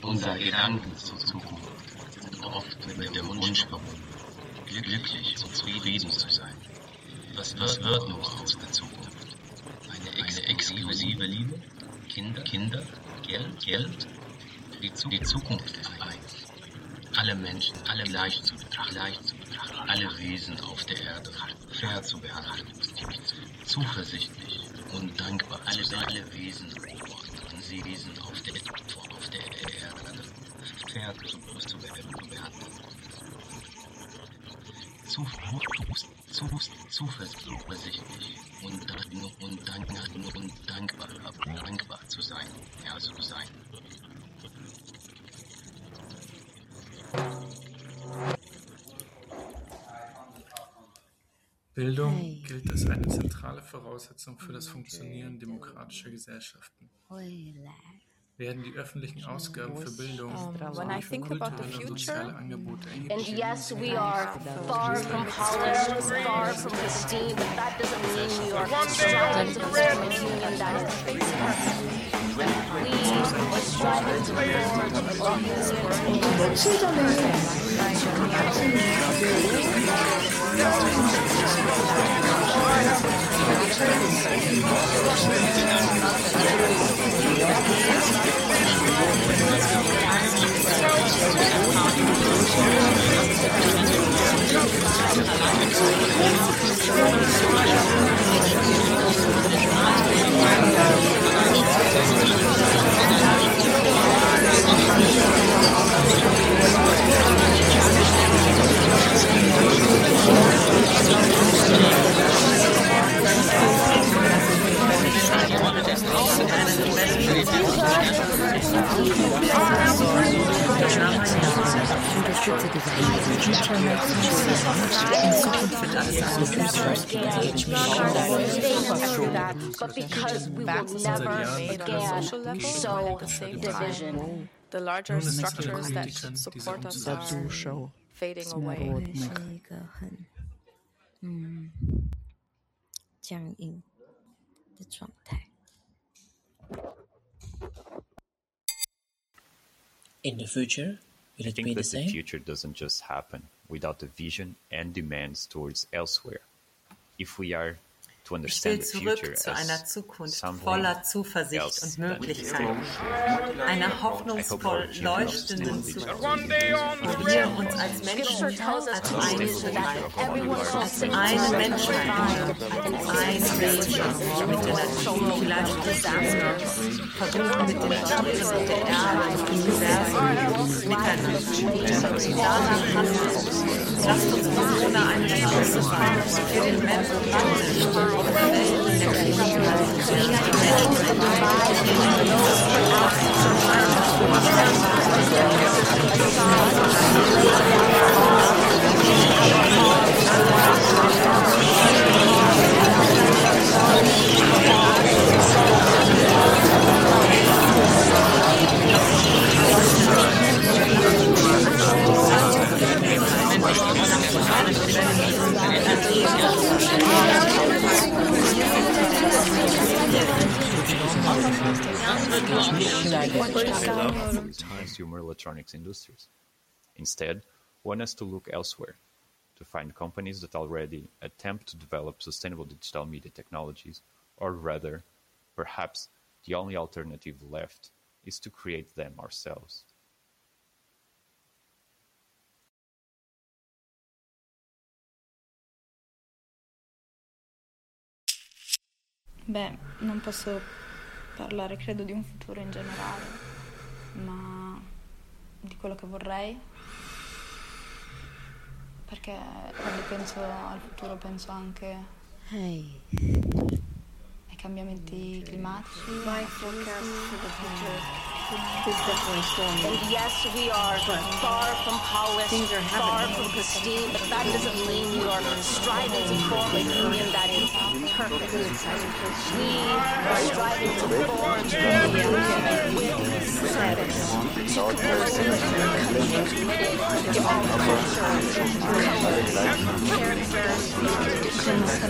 Unsere Gedanken zur Zukunft sind oft mit dem Wunsch verbunden, glücklich und zufrieden zu sein. Was wird nun unsere Zukunft? Eine exklusive Liebe? Kinder? Geld? Die Zukunft ist eins. Alle Menschen, alle gleich zu betrachten, alle Wesen auf der Erde fair zu behandeln, zuversichtlich und dankbar. Alle Wesen beobachten, sie Wesen auf der Erde fair zu behandeln. Zuversichtlich und dankbar zu sein, ja, so sein. Bildung gilt als eine zentrale Voraussetzung für das Funktionieren demokratischer Gesellschaften. Werden die öffentlichen Ausgaben für Bildung sowie für kulturelle und soziale Angebote And erheblich yes, we are far from polished, far from pristine, but that doesn't mean we are striving to form a union that is perfect. We are striving to form a but because we will never again sow division. The larger structures that support us are fading away. 是一个很僵硬的状态。 In the future, will I it think be the that the same? future doesn't just happen without a vision and demands towards elsewhere. If we are to Ich will understand the future zurück zu einer as Zukunft something voller Zuversicht else und than Möglichkeiten. before. Einer hoffnungsvoll leuchtenden Zukunft. Wo wir uns als Menschen als eine Menschheit, eine Welt mit der Natur vielleicht zusammen, verbunden mit den Tieren, der Erde und dem Universum, miteinander. Danach handelt es uns. Lasst uns ohne eine große Frage für den Menschen handeln. Consumer electronics industries. Instead, one has to look elsewhere to find companies that already attempt to develop sustainable digital media technologies, or rather, perhaps the only alternative left is to create them ourselves. Beh, non posso parlare, credo, di un futuro in generale, ma di quello che vorrei, perché quando penso al futuro penso anche ai cambiamenti climatici. My forecast for the future is definitely strong. And yes, we are far from polished, far from pristine, but that doesn't mean we are striving to form a union that is perfect. We are striving to form a union with purpose, to committed to all cultures, colors, characters, traditions.